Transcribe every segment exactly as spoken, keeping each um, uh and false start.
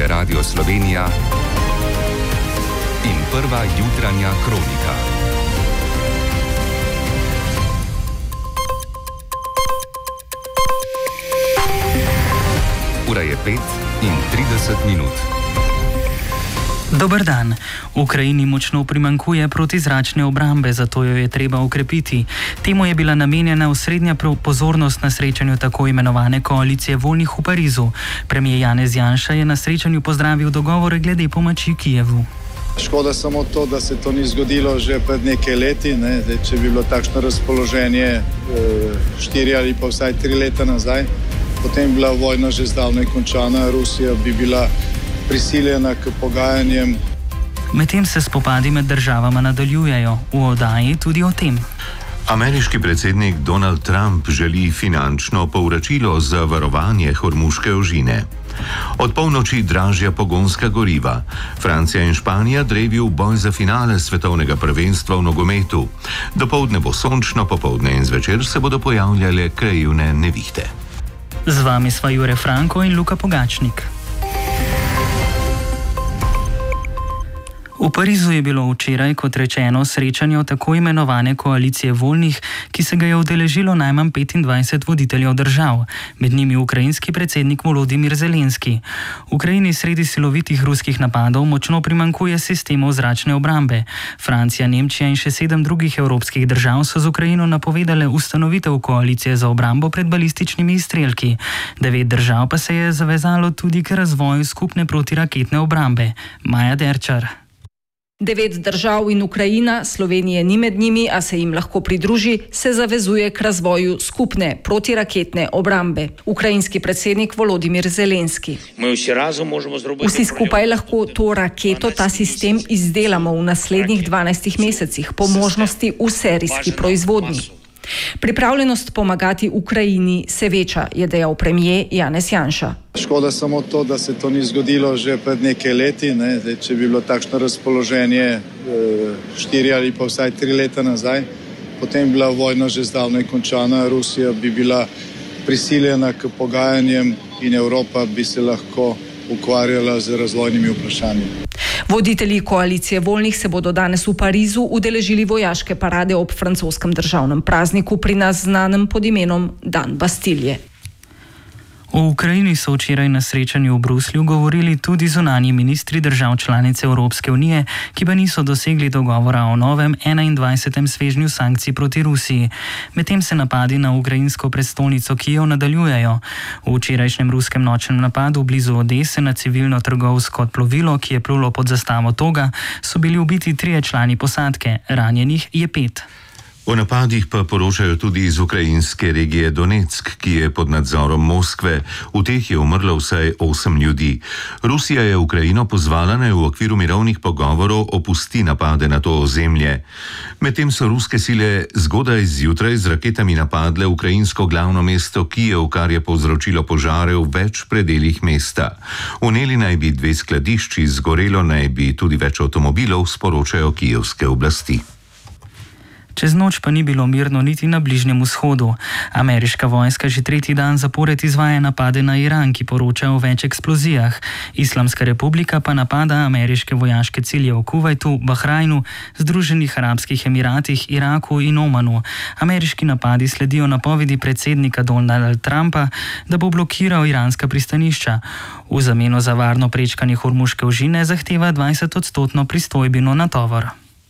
je Radio Slovenija in prva jutranja kronika. Ura je pet in trideset minut. Dober dan. Ukrajini močno primanjkuje protizračne obrambe, zato jo je treba ukrepiti. Temu je bila namenjena osrednja pozornost na srečanju tako imenovane koalicije voljnih v Parizu. Premijer Janez Janša je na srečanju pozdravil dogovore glede pomoči Kijevu. Škoda samo to, da se to ni zgodilo že pred nekaj leti. Ne? Zdaj, če bi bilo takšno razpoloženje e, štiri ali pa vsaj tri leta nazaj, potem bi bila vojna že zdavnaj končana, Rusija bi bila prisiljena k pogajanjem. Medtem se spopadi med državama nadaljujejo. V oddaji tudi o tem. Ameriški predsednik Donald Trump želi finančno povračilo za varovanje hormuške ožine. Od polnoči dražja pogonska goriva. Francija in Španija drevijo v boj za finale svetovnega prvenstva v nogometu. Dopoldne bo sončno, popoldne in zvečer se bodo pojavljale krajevne nevihte. Z vami sva Jure Franko in Luka Pogačnik. V Parizu je bilo včeraj, kot rečeno, srečanje tako imenovane koalicije voljnih, ki se ga je udeležilo najmanj petindvajset voditeljev držav, med njimi ukrajinski predsednik Volodimir Zelenski. Ukrajini sredi silovitih ruskih napadov močno primanjkuje sistemov zračne obrambe. Francija, Nemčija in še sedem drugih evropskih držav so z Ukrajino napovedale ustanovitev koalicije za obrambo pred balističnimi izstrelki. Devet držav pa se je zavezalo tudi k razvoju skupne protiraketne obrambe. Maja Derčar. Devet držav in Ukrajina, Slovenije ni med njimi, a se jim lahko pridruži, se zavezuje k razvoju skupne protiraketne obrambe. Ukrajinski predsednik Volodimir Zelenski. Vsi skupaj lahko to raketo, ta sistem izdelamo v naslednjih dvanajstih mesecih, po možnosti v serijski proizvodnji. Pripravljenost pomagati Ukrajini se veča, je dejal premijer Janez Janša. Škoda samo to, da se to ni zgodilo že pred nekaj leti. Ne? Zdaj, če bi bilo takšno razpoloženje e, štiri ali pa vsaj tri leta nazaj, potem bi bila vojna že zdavnaj končana, Rusija bi bila prisiljena k pogajanjem in Evropa bi se lahko ukvarjala z razvojnimi vprašanji. Voditelji koalicije voljnih se bodo danes v Parizu udeležili vojaške parade ob francoskem državnem prazniku, pri nas znanem pod imenom Dan Bastilje. O Ukrajini so včeraj na srečanju v Bruslju govorili tudi zunanji ministri držav članic Evropske unije, ki pa niso dosegli dogovora o novem enaindvajsetem svežnju sankcij proti Rusiji. Medtem se napadi na ukrajinsko prestolnico Kijev nadaljujejo. V včerajšnjem ruskem nočnem napadu blizu Odese na civilno trgovsko plovilo, ki je plulo pod zastavo toga, so bili ubiti trije člani posadke, ranjenih je pet. O napadih pa poročajo tudi iz ukrajinske regije Donetsk, ki je pod nadzorom Moskve. V teh je umrlo vsaj osem ljudi. Rusija je Ukrajino pozvala, naj v okviru mirovnih pogovorov opusti napade na to ozemlje. Medtem so ruske sile zgodaj zjutraj z raketami napadle ukrajinsko glavno mesto Kijev, kar je povzročilo požare v več predelih mesta. Vneli naj bi dve skladišči, zgorelo naj bi tudi več avtomobilov, sporočajo kijevske oblasti. Čez noč pa ni bilo mirno niti na Bližnjem vzhodu. Ameriška vojska že tretji dan zapored izvaja napade na Iran, ki poroča o več eksplozijah. Islamska republika pa napada ameriške vojaške cilje v Kuvajtu, Bahrajnu, Združenih arabskih emiratih, Iraku in Omanu. Ameriški napadi sledijo napovedi predsednika Donalda Trumpa, da bo blokiral iranska pristanišča. V zameno za varno prečkanje hormuške ožine zahteva dvajsetodstotno pristojbino na tovor.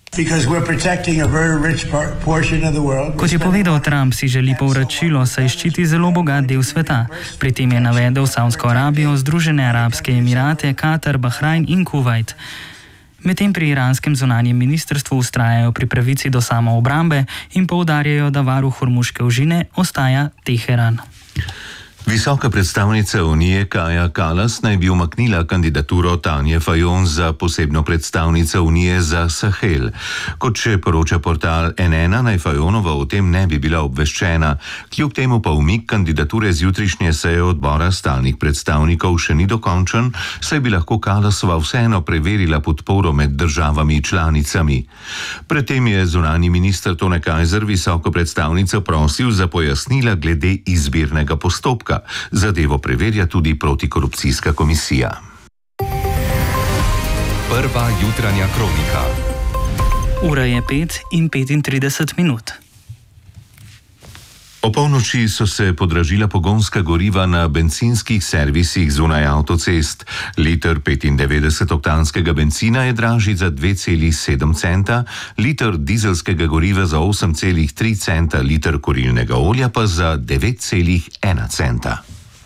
Kot je povedal Trump, si želi povračilo, saj ščiti zelo bogat del sveta. Pri tem je navedel Savdsko Arabijo, Združene arabske emirate, Katar, Bahrajn in Kuvajt. Medtem pri iranskem zunanjem ministrstvu vztrajajo pri pravici do samoobrambe in poudarjajo, da varuh hormuške ožine ostaja Teheran. Visoka predstavnica Unije Kaja Kallas naj bi umaknila kandidaturo Tanje Fajon za posebno predstavnico Unije za Sahel. Kot še poroča portal N ena, naj Fajonova o tem ne bi bila obveščena. Kljub temu pa umik kandidature z jutrišnje seje odbora stalnih predstavnikov še ni dokončen, saj bi lahko Kallasova vseeno preverila podporo med državami članicami. Predtem je zunanji minister Tone Kajzer visoko predstavnico prosil za pojasnila glede izbirnega postopka. Zadevo preverja tudi protikorupcijska komisija. Prva jutranja kronika. Ura je pet in petintrideset minut. O polnoči so se podražila pogonska goriva na bencinskih servisih zunaj avtocest. Liter petindevetdesetoktanskega bencina je dražji za dve celi sedem centa, liter dizelskega goriva za osem celi tri centa, liter kurilnega olja pa za devet celi ena centa.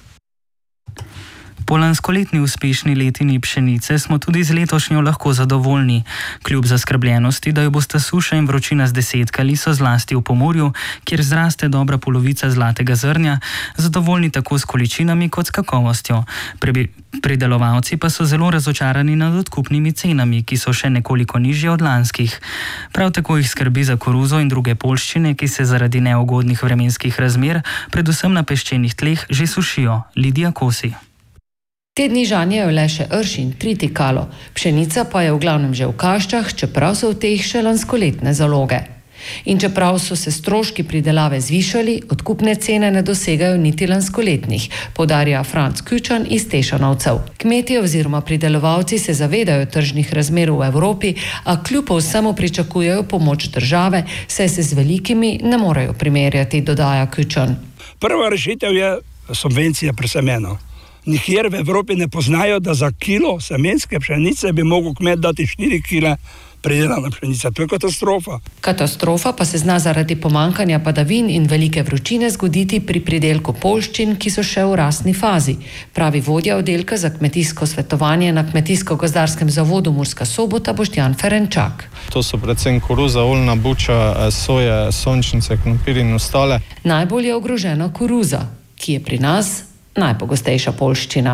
Po lanskoletni uspešni letini pšenice smo tudi z letošnjo lahko zadovoljni. Kljub zaskrbljenosti, da jo bosta suša in vročina zdesetkali, so zlasti v Pomurju, kjer zraste dobra polovica zlatega zrnja, zadovoljni tako s količinami kot s kakovostjo. Pridelovalci pa so zelo razočarani nad odkupnimi cenami, ki so še nekoliko nižje od lanskih. Prav tako jih skrbi za koruzo in druge poljščine, ki se zaradi neugodnih vremenskih razmer, predvsem na peščenih tleh, že sušijo. Lidija Kosi. Te dni žanjejo le še rž in tritikalo, pšenica pa je v glavnem že v kaščah, čeprav so v teh še lanskoletne zaloge. In čeprav so se stroški pridelave zvišali, odkupne cene ne dosegajo niti lanskoletnih, poudarja Franc Kučan iz Tešanovcev. Kmetje oziroma pridelovalci se zavedajo tržnih razmer v Evropi, a kljub vsemu pričakujejo pomoč države, saj se z velikimi ne morejo primerjati, dodaja Kučan. Prva rešitev je subvencija pri semenu. Nikjer v Evropi ne poznajo, da za kilo semenske pšenice bi mogel kmet dati štiri kile pridelane pšenice. To je katastrofa. Katastrofa pa se zna zaradi pomankanja padavin in velike vročine zgoditi pri pridelku poljščin, ki so še v rastni fazi, pravi vodja oddelka za kmetijsko svetovanje na Kmetijsko-gozdarskem zavodu Murska Sobota Boštjan Ferenčak. To so predvsem koruza, oljna buča, soje, sončnice, krompir in ostale. Najbolj je ogrožena koruza, ki je pri nas najpogostejša poljščina.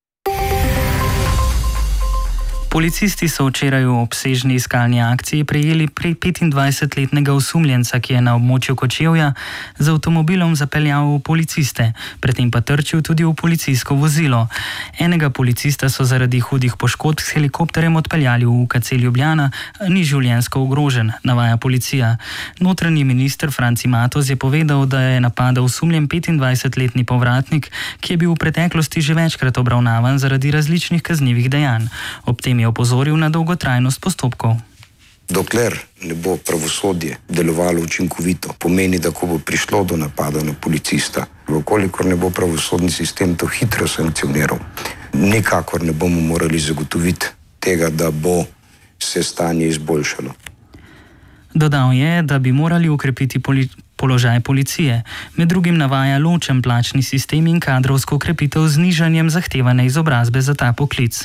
Policisti so včeraj v obsežni iskalni akciji prejeli petindvajsetletnega osumljenca, ki je na območju Kočevja z avtomobilom zapeljal v policiste, predtem pa trčil tudi v policijsko vozilo. Enega policista so zaradi hudih poškodb s helikopterjem odpeljali v U K C Ljubljana, ni življenjsko ogrožen, navaja policija. Notranji minister Franci Matoz je povedal, da je napadal osumljen petindvajsetletni povratnik, ki je bil v preteklosti že večkrat obravnavan zaradi različnih kaznivih dejanj. Ob tem je opozoril na dolgotrajnost postopkov. Dokler ne bo pravosodje delovalo učinkovito, pomeni, da ko bo prišlo do napada na policista, vkolikor ne bo pravosodni sistem to hitro sankcioniral, nikakor ne bomo morali zagotoviti tega, da bo se stanje izboljšalo. Dodal je, da bi morali ukrepiti poli- položaj policije. Med drugim navaja ločen plačni sistem in kadrovsko ukrepitev z znižanjem zahtevane izobrazbe za ta poklic.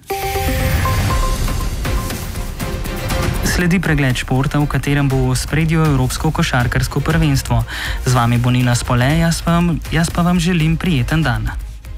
Sledi pregled športa, v katerem bo v ospredju Evropsko košarkarsko prvenstvo. Z vami bo Nina Spole, jaz pa vam, jaz pa vam želim prijeten dan.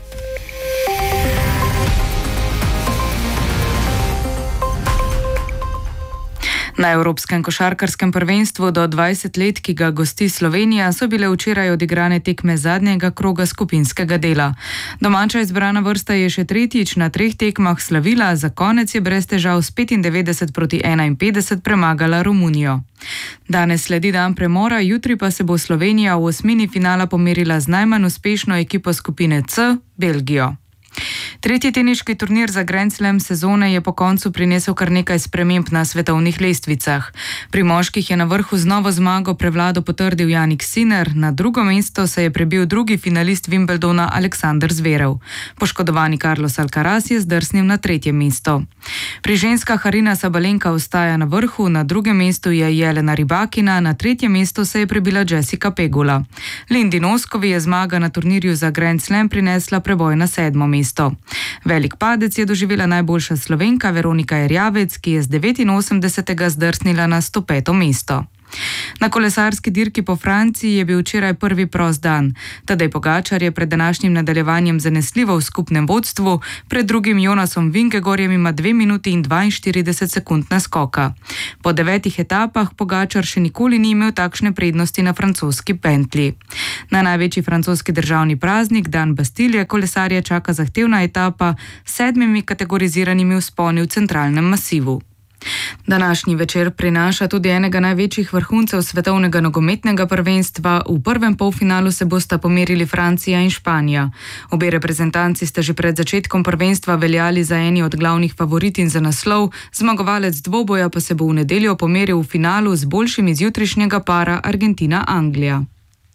Na Evropskem košarkarskem prvenstvu do dvajset let, ki ga gosti Slovenija, so bile včeraj odigrane tekme zadnjega kroga skupinskega dela. Domača izbrana vrsta je še tretjič na treh tekmah slavila, za konec je brez težav s petindevetdeset proti enainpetdeset premagala Romunijo. Danes sledi dan premora, jutri pa se bo Slovenija v osmini finala pomerila z najmanj uspešno ekipo skupine C, Belgijo. Tretji teniški turnir za Grand Slam sezone je po koncu prinesel kar nekaj sprememb na svetovnih lestvicah. Pri moških je na vrhu z novo zmago prevlado potrdil Jannik Sinner, na drugo mesto se je prebil drugi finalist Wimbledona Aleksander Zverev. Poškodovani Carlos Alcaraz je zdrsnil na tretje mesto. Pri ženskah Aryna Sabalenka ostaja na vrhu, na drugem mestu je Jelena Rybakina, na tretje mesto se je prebila Jessica Pegula. Lindy Noskovi je zmaga na turnirju za Grand Slam prinesla preboj na sedmo mesto. Velik padec je doživela najboljša Slovenka Veronika Erjavec, ki je z devetinosemdesetega zdrsnila na sto peto mesto. Na kolesarski dirki po Franciji je bil včeraj prvi prost dan. Tadej Pogačar je pred današnjim nadaljevanjem zanesljivo v skupnem vodstvu, pred drugim Jonasom Vingegaardom ima dve minuti in dvainštirideset sekund naskoka. Po devetih etapah Pogačar še nikoli ni imel takšne prednosti na francoski pentli. Na največji francoski državni praznik, dan Bastilje, kolesarje čaka zahtevna etapa s sedmimi kategoriziranimi vzponi v centralnem masivu. Današnji večer prinaša tudi enega največjih vrhuncev svetovnega nogometnega prvenstva. V prvem polfinalu se bosta pomerili Francija in Španija. Obe reprezentanci sta že pred začetkom prvenstva veljali za eni od glavnih favoritin za naslov, zmagovalec dvoboja pa se bo v nedeljo pomeril v finalu z boljšim iz jutrišnjega para Argentina-Anglija.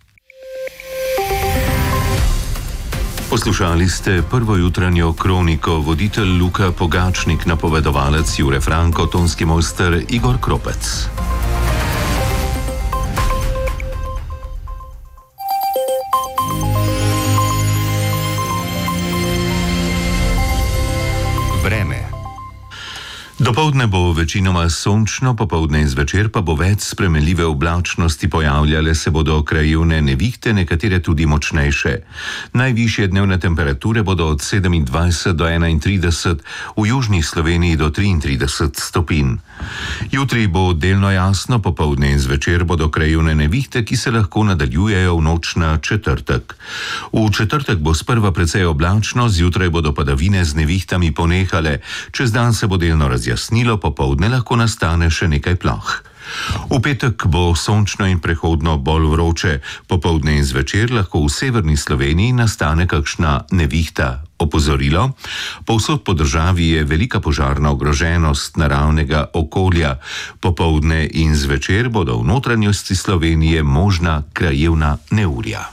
Poslušali ste prvo jutranjo kroniko, voditelj Luka Pogačnik, napovedovalec Jure Franko, tonski mojster Igor Kropec. Vreme. Dopoldne bo večinoma sončno, popoldne in zvečer pa bo več spremenljive oblačnosti, pojavljale se bodo krajevne nevihte, nekatere tudi močnejše. Najvišje dnevne temperature bodo od sedemindvajset do enaintrideset, v južni Sloveniji do triintrideset stopinj. Jutri bo delno jasno, popoldne in zvečer bodo krajevne nevihte, ki se lahko nadaljujejo v noč na četrtek. V četrtek bo sprva precej oblačno, zjutraj bodo padavine z nevihtami ponehale, čez dan se bo delno razjasnilo. Jasnilo, popoldne lahko nastane še nekaj ploh. V petek bo sončno in prehodno bolj vroče, popoldne in zvečer lahko v severni Sloveniji nastane kakšna nevihta. Opozorilo: povsod po državi je velika požarna ogroženost naravnega okolja. Popoldne in zvečer bodo v notranjosti Slovenije možna krajevna neurja.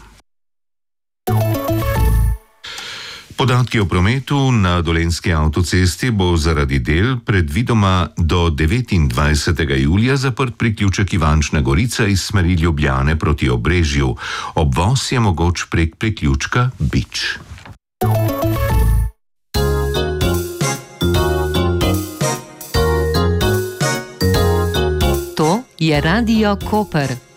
Podatki o prometu na Dolenjski avtocesti bo zaradi del predvidoma do devetindvajsetega julija zaprt priključek Ivančna Gorica iz smeri Ljubljane proti Obrežju. Obvoz je mogoč prek priključka Bič. To je Radio Koper.